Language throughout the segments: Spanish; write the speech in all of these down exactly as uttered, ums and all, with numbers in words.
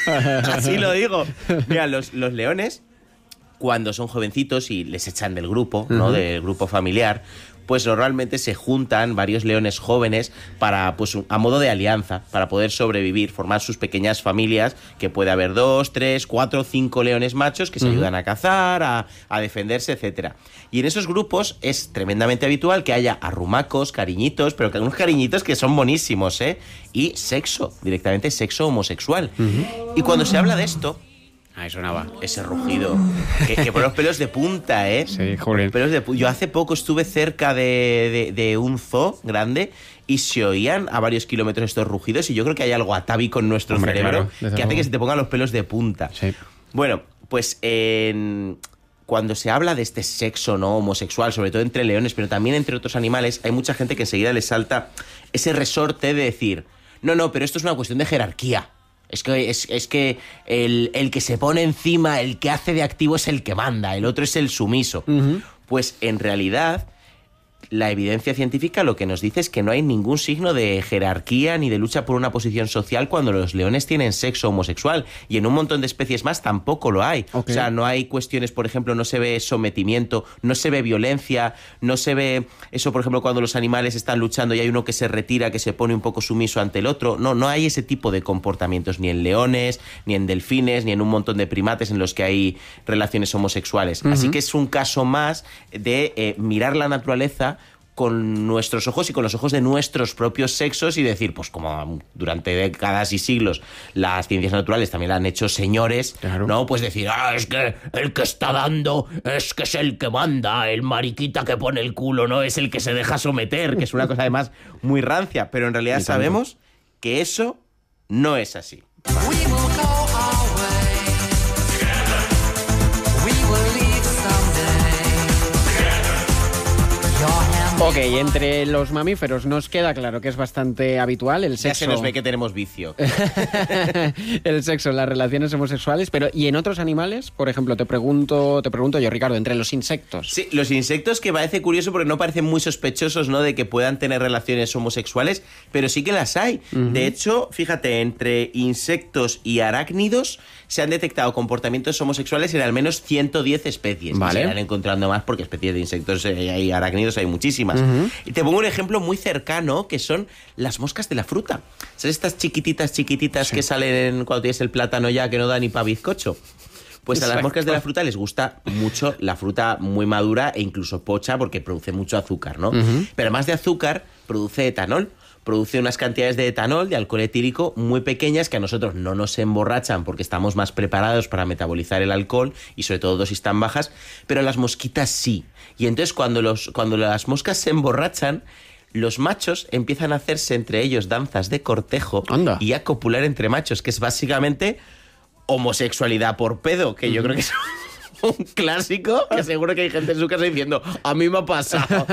Así lo digo. Mira, los, los leones, cuando son jovencitos y les echan del grupo, ¿no? Uh-huh. Del grupo familiar, pues normalmente se juntan varios leones jóvenes para, pues, a modo de alianza, para poder sobrevivir, formar sus pequeñas familias, que puede haber dos, tres, cuatro, cinco leones machos que se uh-huh. ayudan a cazar, a, a defenderse, etcétera. Y en esos grupos es tremendamente habitual que haya arrumacos, cariñitos, pero que algunos cariñitos que son buenísimos, ¿eh? Y sexo, directamente sexo homosexual. Uh-huh. Y cuando se habla de esto... Ahí sonaba. Ese rugido. Que, que por los pelos de punta, ¿eh? Sí, joder. Pelos de pu- Yo hace poco estuve cerca de, de, de un zoo grande y se oían a varios kilómetros estos rugidos y yo creo que hay algo atávico en nuestro Hombre, cerebro claro, que hace que se te pongan los pelos de punta. Sí. Bueno, pues en... cuando se habla de este sexo no homosexual, sobre todo entre leones, pero también entre otros animales, hay mucha gente que enseguida les salta ese resorte de decir, no, no, pero esto es una cuestión de jerarquía. Es que, es, es que el, el que se pone encima, el que hace de activo es el que manda, el otro es el sumiso. Uh-huh. Pues en realidad la evidencia científica lo que nos dice es que no hay ningún signo de jerarquía ni de lucha por una posición social cuando los leones tienen sexo homosexual. Y en un montón de especies más tampoco lo hay. Okay. O sea, no hay cuestiones, por ejemplo, no se ve sometimiento, no se ve violencia, no se ve eso, por ejemplo, cuando los animales están luchando y hay uno que se retira, que se pone un poco sumiso ante el otro. No, no hay ese tipo de comportamientos ni en leones, ni en delfines, ni en un montón de primates en los que hay relaciones homosexuales. Uh-huh. Así que es un caso más de eh, mirar la naturaleza con nuestros ojos y con los ojos de nuestros propios sexos y decir, pues como durante décadas y siglos las ciencias naturales también la han hecho señores, claro. ¿no? Pues decir, ah, es que el que está dando es que es el que manda, el mariquita que pone el culo, ¿no? Es el que se deja someter, que es una cosa además muy rancia, pero en realidad sabemos que eso no es así. Ok, entre los mamíferos nos queda claro que es bastante habitual el sexo... Ya se nos ve que tenemos vicio. El sexo en las relaciones homosexuales, pero ¿y en otros animales? Por ejemplo, te pregunto, te pregunto yo, Ricardo, entre los insectos. Sí, los insectos, que parece curioso porque no parecen muy sospechosos, ¿no?, de que puedan tener relaciones homosexuales, pero sí que las hay. Uh-huh. De hecho, fíjate, entre insectos y arácnidos se han detectado comportamientos homosexuales en al menos ciento diez especies. Vale. Y se irán encontrando más porque especies de insectos y arácnidos hay muchísimas. Uh-huh. Y te pongo un ejemplo muy cercano, que son las moscas de la fruta. ¿Sabes estas chiquititas, chiquititas sí. que salen cuando tienes el plátano ya que no da ni para bizcocho? Pues a las moscas de la fruta les gusta mucho la fruta muy madura e incluso pocha porque produce mucho azúcar, ¿no? Uh-huh. Pero además de azúcar, produce etanol. Produce unas cantidades de etanol, de alcohol etílico, muy pequeñas que a nosotros no nos emborrachan porque estamos más preparados para metabolizar el alcohol y sobre todo dosis tan bajas, pero las mosquitas sí. Y entonces cuando, los, cuando las moscas se emborrachan, los machos empiezan a hacerse entre ellos danzas de cortejo Anda. y a copular entre machos, que es básicamente homosexualidad por pedo, que yo creo que es un clásico, que seguro que hay gente en su casa diciendo, a mí me ha pasado.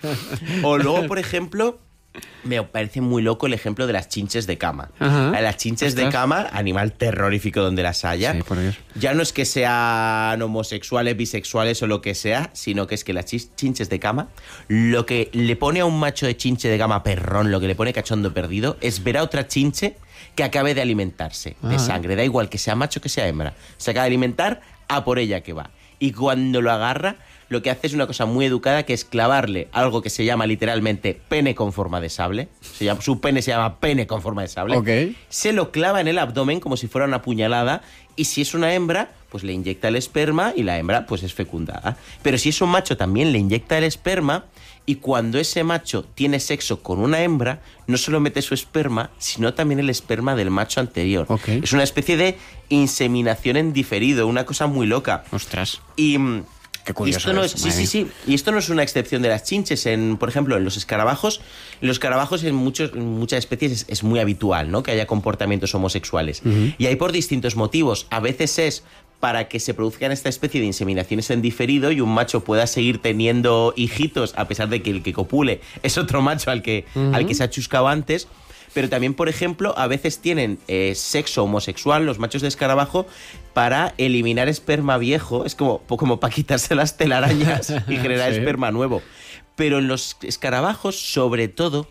O luego, por ejemplo... Me parece muy loco el ejemplo de las chinches de cama. Ajá. Las chinches ¿Estás? de cama, animal terrorífico donde las haya. Sí, por Dios. Ya no es que sean homosexuales, bisexuales o lo que sea, sino que es que las chinches de cama, lo que le pone a un macho de chinche de cama perrón, lo que le pone cachondo perdido, es ver a otra chinche que acabe de alimentarse Ajá. de sangre. Da igual que sea macho que sea hembra. Se acaba de alimentar, a por ella que va. Y cuando lo agarra, lo que hace es una cosa muy educada, que es clavarle algo que se llama literalmente pene con forma de sable. Se llama, su pene se llama pene con forma de sable. Okay. Se lo clava en el abdomen como si fuera una puñalada y si es una hembra, pues le inyecta el esperma y la hembra pues es fecundada. Pero si es un macho también le inyecta el esperma y cuando ese macho tiene sexo con una hembra, no solo mete su esperma, sino también el esperma del macho anterior. Okay. Es una especie de inseminación en diferido, una cosa muy loca. Ostras. Y... Qué curioso. Esto no es, sí, sí, sí. Y esto no es una excepción de las chinches. En, por ejemplo, en los escarabajos, en los escarabajos en, muchos, en muchas especies es, es muy habitual, ¿no?, que haya comportamientos homosexuales. Uh-huh. Y hay por distintos motivos. A veces es para que se produzcan esta especie de inseminaciones en diferido y un macho pueda seguir teniendo hijitos a pesar de que el que copule es otro macho al que, uh-huh. al que se ha chuscado antes. Pero también, por ejemplo, a veces tienen eh, sexo homosexual los machos de escarabajo para eliminar esperma viejo. Es como, como para quitarse las telarañas y generar sí. esperma nuevo. Pero en los escarabajos, sobre todo,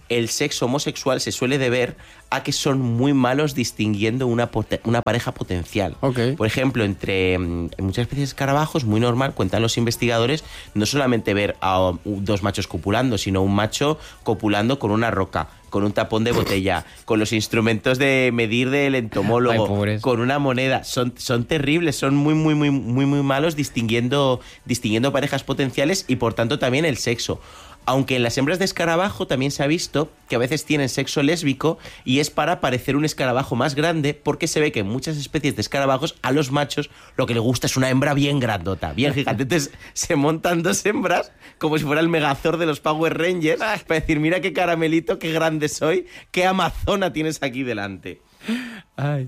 el sexo homosexual se suele deber a que son muy malos distinguiendo una, una pareja potencial. Okay. Por ejemplo, entre en muchas especies de escarabajos, muy normal, cuentan los investigadores, no solamente ver a dos machos copulando, sino un macho copulando con una roca, con un tapón de botella, con los instrumentos de medir del entomólogo, Ay, con una moneda. Son, son terribles, son muy, muy, muy, muy, muy malos distinguiendo, distinguiendo parejas potenciales y, por tanto, también el sexo. Aunque en las hembras de escarabajo también se ha visto que a veces tienen sexo lésbico y es para parecer un escarabajo más grande, porque se ve que en muchas especies de escarabajos a los machos lo que les gusta es una hembra bien grandota, bien gigante. Entonces se montan dos hembras como si fuera el Megazord de los Power Rangers para decir, mira qué caramelito, qué grande soy, qué amazona tienes aquí delante. Ay.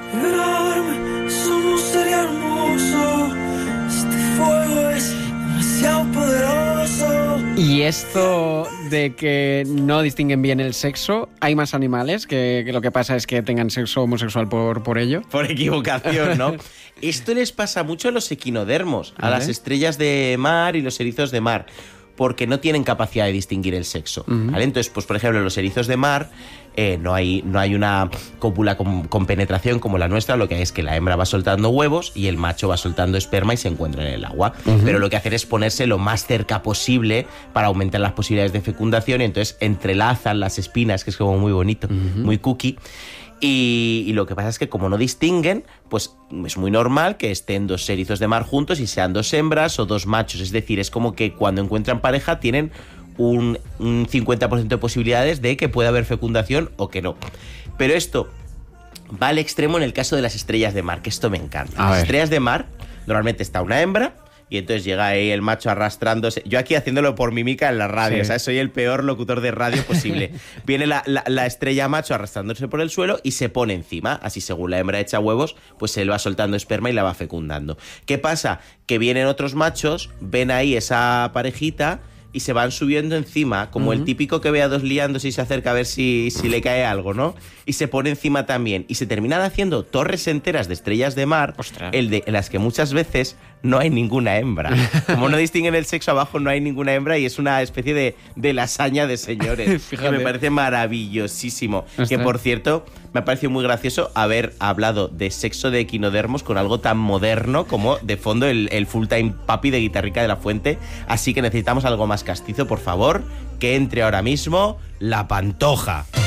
Solo sería hermoso. Este fuego es demasiado poderoso. Y esto de que no distinguen bien el sexo, ¿hay más animales que, que lo que pasa es que tengan sexo homosexual por, por ello? Por equivocación, ¿no? Esto les pasa mucho a los equinodermos, a ¿Vale? las estrellas de mar y los erizos de mar, porque no tienen capacidad de distinguir el sexo, Uh-huh. ¿vale? Entonces, pues por ejemplo, los erizos de mar eh, no hay, no hay una cópula con, con penetración como la nuestra, lo que hay es que la hembra va soltando huevos y el macho va soltando esperma y se encuentran en el agua. Uh-huh. Pero lo que hacen es ponerse lo más cerca posible para aumentar las posibilidades de fecundación y entonces entrelazan las espinas, que es como muy bonito, Uh-huh. muy cookie. Y, y lo que pasa es que como no distinguen, pues es muy normal que estén dos erizos de mar juntos y sean dos hembras o dos machos. Es decir, es como que cuando encuentran pareja tienen un, un cincuenta por ciento de posibilidades de que pueda haber fecundación o que no. Pero esto va al extremo en el caso de las estrellas de mar, que esto me encanta. A Las ver. estrellas de mar, normalmente está una hembra y entonces llega ahí el macho arrastrándose. Yo aquí haciéndolo por mímica en la radio, Sí. o sea, soy el peor locutor de radio posible. Viene la, la, la estrella macho arrastrándose por el suelo y se pone encima. Así, según la hembra echa huevos, pues él va soltando esperma y la va fecundando. ¿Qué pasa? Que vienen otros machos, ven ahí esa parejita y se van subiendo encima, como uh-huh. el típico que ve a dos liándose y se acerca a ver si, si le cae algo, ¿no? Y se pone encima también. Y se terminan haciendo torres enteras de estrellas de mar, el de, en las que muchas veces no hay ninguna hembra. Como no distinguen el sexo abajo, no hay ninguna hembra y es una especie de, de lasaña de señores. Que me parece maravillosísimo. Ostras. Que, por cierto, me ha parecido muy gracioso haber hablado de sexo de equinodermos con algo tan moderno como, de fondo, el, el full time papi de Guitarrica de la Fuente. Así que necesitamos algo más castizo, por favor, que entre ahora mismo la Pantoja.